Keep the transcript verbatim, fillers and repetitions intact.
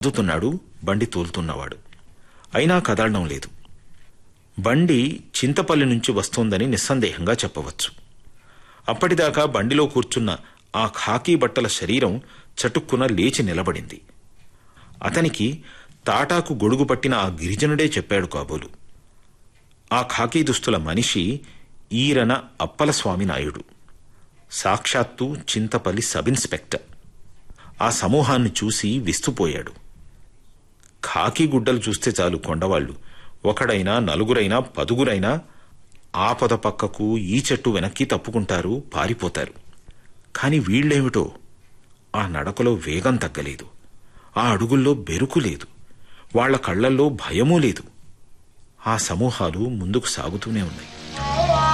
దుతున్నాడు బండి తోలుతున్నవాడు. అయినా కదలడం లేదు. బండి చింతపల్లి నుంచి వస్తోందని నిస్సందేహంగా చెప్పవచ్చు. అప్పటిదాకా బండిలో కూర్చున్న ఆ ఖాకీ బట్టల శరీరం చటుక్కున లేచి నిలబడింది. అతనికి తాటాకు గొడుగు పట్టిన ఆ గిరిజనుడే చెప్పాడు కాబోలు. ఆ ఖాకీ దుస్తుల మనిషి ఈరన అప్పలస్వామి నాయుడు, సాక్షాత్తు చింతపల్లి సబ్ ఇన్స్పెక్టర్. ఆ సమూహాన్ని చూసి విస్తుపోయాడు. ఖాకీ గుడ్డలు చూస్తే చాలు కొండవాళ్లు ఒకడైనా నలుగురైనా పదుగురైనా ఆపద పక్కకు ఈ చెట్టు వెనక్కి తప్పుకుంటారు, పారిపోతారు. కాని వీళ్లేమిటో ఆ నడకలో వేగం తగ్గలేదు, ఆ అడుగుల్లో బెరుకు లేదు, వాళ్ల కళ్లల్లో భయమూ లేదు. ఆ సమూహాలు ముందుకు సాగుతూనే ఉన్నాయి.